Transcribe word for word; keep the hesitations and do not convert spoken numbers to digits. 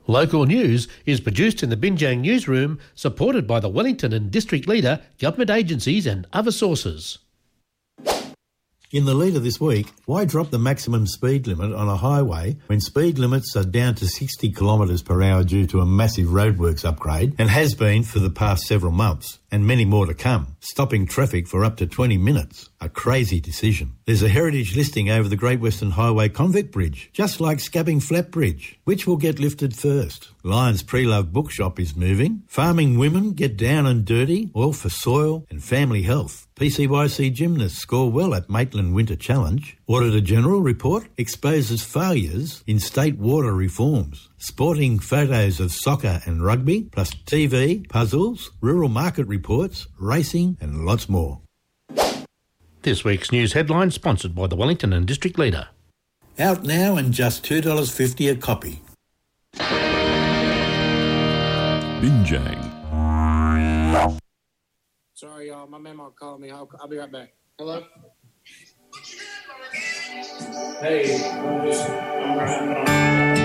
Local news is produced in the Binjang newsroom, supported by the Wellington and District Leader, government agencies and other sources. In the leader this week, why drop the maximum speed limit on a highway when speed limits are down to sixty kilometres per hour due to a massive roadworks upgrade and has been for the past several months, and many more to come, stopping traffic for up to twenty minutes? A crazy decision. There's a heritage listing over the Great Western Highway Convict Bridge, just like Scabbing Flat Bridge. Which will get lifted first? Lyons Pre-Love Bookshop is moving. Farming women get down and dirty, all for soil and family health. P C Y C gymnasts score well at Maitland Winter Challenge. Auditor General report exposes failures in state water reforms. Sporting photos of soccer and rugby, plus T V, puzzles, rural market reports, racing and lots more. This week's news headline sponsored by the Wellington and District Leader. Out now and just two dollars fifty a copy. Binjang. Sorry, y'all. My memo called me. I'll, I'll be right back. Hello? Hey, I'm just... I'm right